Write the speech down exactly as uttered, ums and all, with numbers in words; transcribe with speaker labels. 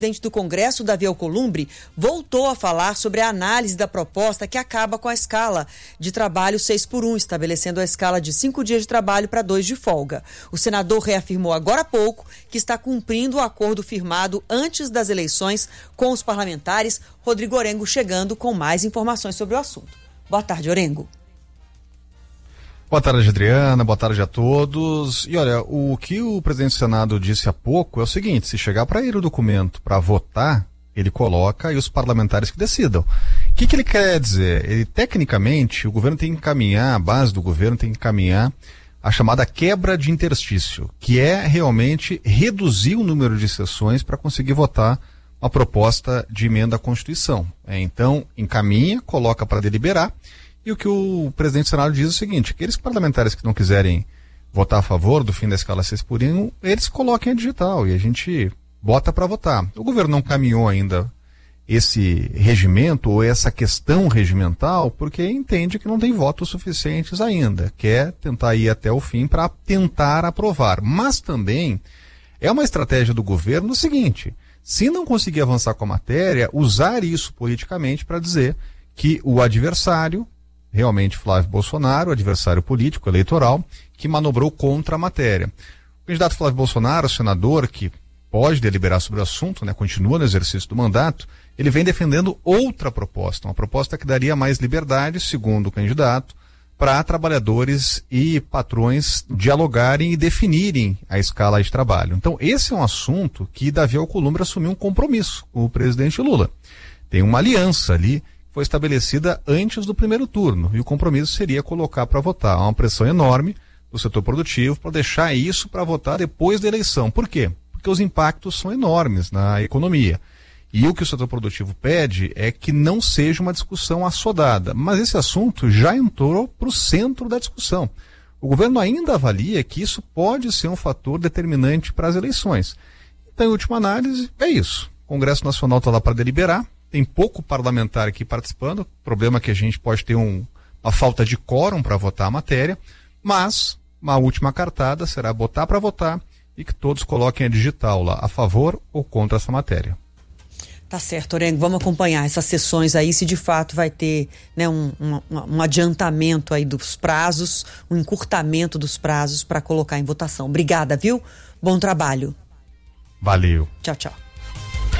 Speaker 1: O presidente do Congresso, Davi Alcolumbre, voltou a falar sobre a análise da proposta que acaba com a escala de trabalho seis por um, estabelecendo a escala de cinco dias de trabalho para dois de folga. O senador reafirmou agora há pouco que está cumprindo o acordo firmado antes das eleições com os parlamentares. Rodrigo Orengo chegando com mais informações sobre o assunto. Boa tarde, Orengo.
Speaker 2: Boa tarde, Adriana. Boa tarde a todos. E olha, o que o presidente do Senado disse há pouco é o seguinte: se chegar para ele o documento para votar, ele coloca e os parlamentares que decidam. O que, que ele quer dizer? Ele, tecnicamente, o governo tem que encaminhar, a base do governo tem que encaminhar a chamada quebra de interstício, que é realmente reduzir o número de sessões para conseguir votar uma proposta de emenda à Constituição. É, então, encaminha, coloca para deliberar. E o que o presidente do Senado diz é o seguinte: aqueles parlamentares que não quiserem votar a favor do fim da escala seis por um, eles coloquem a digital e a gente bota para votar. O governo não caminhou ainda esse regimento ou essa questão regimental porque entende que não tem votos suficientes ainda. Quer tentar ir até o fim para tentar aprovar. Mas também é uma estratégia do governo o seguinte: se não conseguir avançar com a matéria, usar isso politicamente para dizer que o adversário, realmente Flávio Bolsonaro, adversário político, eleitoral, que manobrou contra a matéria. O candidato Flávio Bolsonaro, senador, que pode deliberar sobre o assunto, né, continua no exercício do mandato, ele vem defendendo outra proposta, uma proposta que daria mais liberdade, segundo o candidato, para trabalhadores e patrões dialogarem e definirem a escala de trabalho. Então, esse é um assunto que Davi Alcolumbre assumiu um compromisso com o presidente Lula. Tem uma aliança ali, foi estabelecida antes do primeiro turno, e o compromisso seria colocar para votar. Há uma pressão enorme do setor produtivo para deixar isso para votar depois da eleição. Por quê? Porque os impactos são enormes na economia. E o que o setor produtivo pede é que não seja uma discussão assodada. Mas esse assunto já entrou para o centro da discussão. O governo ainda avalia que isso pode ser um fator determinante para as eleições. Então, em última análise, é isso. O Congresso Nacional está lá para deliberar. Tem pouco parlamentar aqui participando, o problema é que a gente pode ter um, uma falta de quórum para votar a matéria, mas uma última cartada será botar para votar e que todos coloquem a digital lá, a favor ou contra essa matéria.
Speaker 1: Tá certo, Orengo, vamos acompanhar essas sessões aí, se de fato vai ter, né, um, um, um adiantamento aí dos prazos, um encurtamento dos prazos para colocar em votação. Obrigada, viu? Bom trabalho.
Speaker 2: Valeu.
Speaker 1: Tchau, tchau.